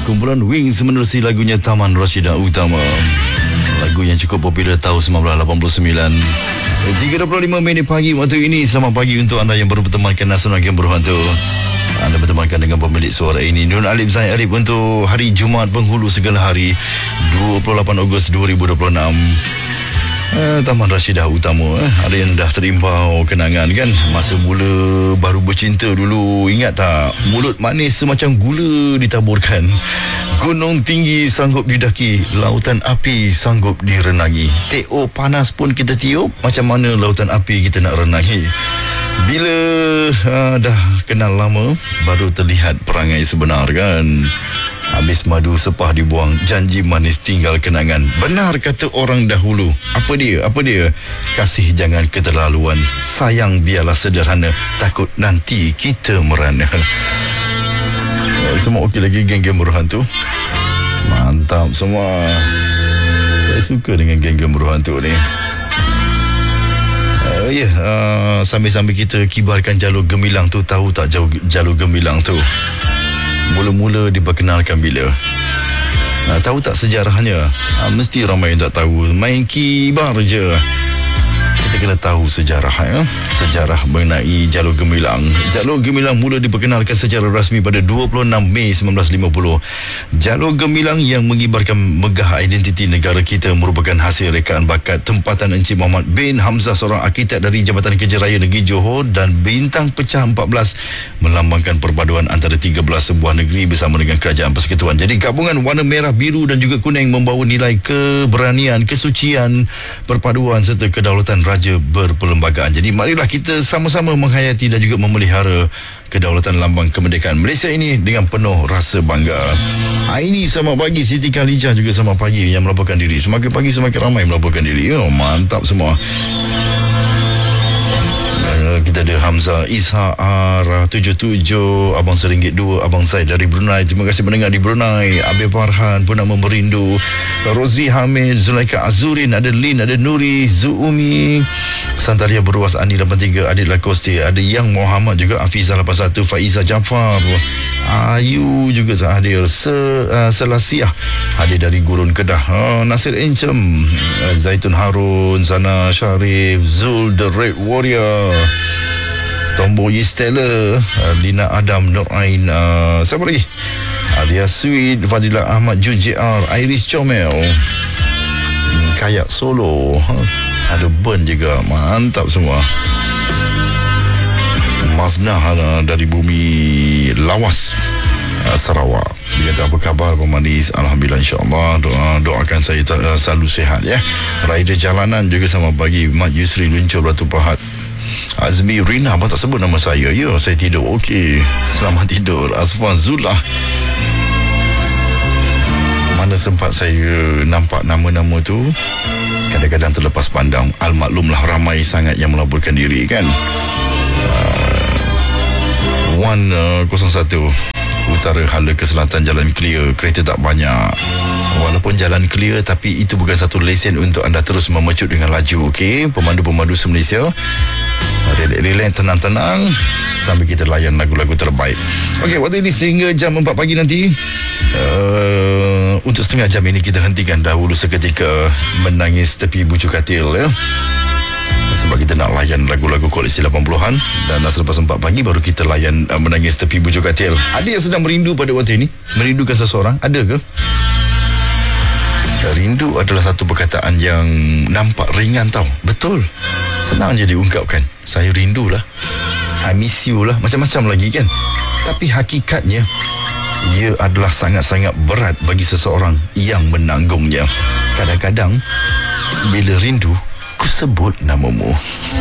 Kumpulan Wings menerusi lagunya Taman Rashidah Utama. Lagu yang cukup popular tahun 1989. 3.25 minit pagi waktu ini. Selamat pagi untuk anda yang baru bertemankan Nasional Game Berhantu. Anda bertemankan dengan pemilik suara ini, Nur Alif Zain Arif, untuk hari Jumaat penghulu segala hari 28 Ogos 2026. Taman Rashidah Utama. Ada yang dah terimbau kenangan kan, masa mula baru bercinta dulu. Ingat tak, mulut manis semacam gula ditaburkan, gunung tinggi sanggup didaki, lautan api sanggup direnangi. TO panas pun kita tiup, macam mana lautan api kita nak renangi? Bila dah kenal lama, baru terlihat perangai sebenar kan. Habis madu sepah dibuang, janji manis tinggal kenangan. Benar kata orang dahulu. Apa dia? Kasih jangan keterlaluan, sayang biarlah sederhana, takut nanti kita merana. Semua okey lagi geng-geng berhantu? Mantap semua. Saya suka dengan geng-geng berhantu ni. Sambil-sambil kita kibarkan jalur gemilang tu, tahu tak jalur gemilang tu mula-mula diperkenalkan bila? Tahu tak sejarahnya? Mesti ramai yang tak tahu. Main kibar je. Kita kena tahu sejarah Sejarah mengenai jalur gemilang. Jalur gemilang mula diperkenalkan secara rasmi pada 26 Mei 1950. Jalur gemilang yang mengibarkan megah identiti negara kita merupakan hasil rekaan bakat tempatan Encik Muhammad bin Hamzah, seorang arkitek dari Jabatan Kerja Raya Negeri Johor, dan bintang pecah 14 melambangkan perpaduan antara 13 sebuah negeri bersama dengan Kerajaan Persekutuan. Jadi gabungan warna merah, biru dan juga kuning membawa nilai keberanian, kesucian, perpaduan serta kedaulatan raja berperlembagaan. Jadi marilah kita sama-sama menghayati dan juga memelihara kedaulatan lambang kemerdekaan Malaysia ini dengan penuh rasa bangga. Ini selamat pagi Siti Khalijah, juga selamat pagi yang melaporkan diri. Semakin pagi semakin ramai melaporkan diri. Mantap semua. Kita ada Hamzah Ishak R77, Abang Seringgit 2, Abang Said dari Brunei. Terima kasih mendengar di Brunei. Abi Farhan, Purnama Merindu, Rozi Hamid, Zulaika Azurin, ada Lin, ada Nuri, Zuumi, Santaria Berwas, Ani 83, Adit Lakoste, ada Yang Muhammad juga, Afizah 81, Faiza Jafar, Ayu juga hadir, Selasiah hadir dari Gurun Kedah, Nasir Encem, Zaitun Harun, Zana Sharif, Zul The Red Warrior, Tomboyi Stella, Lina Adam, Nur Ain, siapa lagi? Alia Sweet, Fadilah Ahmad, Jun JR, Iris Comel, Kayak Solo, ada Ben juga. Mantap semua. Maznah dari bumi Lawas, Sarawak. Dia kata, apa khabar pemanis? Alhamdulillah, insyaAllah. Doakan saya selalu sihat ya. Rider jalanan juga sama bagi Mat Yusri Luncur Batu Pahat. Azmi Rina, abang tak sebut nama saya. Ya, saya tidur. Okey, selamat tidur. Asfan Zulah. Mana sempat saya nampak nama-nama tu, kadang-kadang terlepas pandang. Al-maklumlah ramai sangat yang melaburkan diri kan. 101 Utara Hala ke Selatan jalan clear, kereta tak banyak. Walaupun jalan clear, tapi itu bukan satu lesen untuk anda terus memecut dengan laju. Okey, pemandu-pemandu se-Malaysia, relax, tenang-tenang sambil kita layan lagu-lagu terbaik. Okey, waktu ini sehingga jam 4 pagi nanti. Untuk setengah jam ini kita hentikan dahulu seketika Menangis Tepi Bucu Katil ya. Sebab kita nak layan lagu-lagu koleksi 80-an. Dan selepas 4 pagi baru kita layan Menangis Tepi Bucu Katil. Ada yang sedang merindu pada waktu ini? Merindukan seseorang? Ada ke? Rindu adalah satu perkataan yang nampak ringan tau. Betul, senang je diungkapkan. Saya rindulah, I miss you lah, macam-macam lagi kan. Tapi hakikatnya ia adalah sangat-sangat berat bagi seseorang yang menanggungnya. Kadang-kadang bila rindu, ku sebut namamu.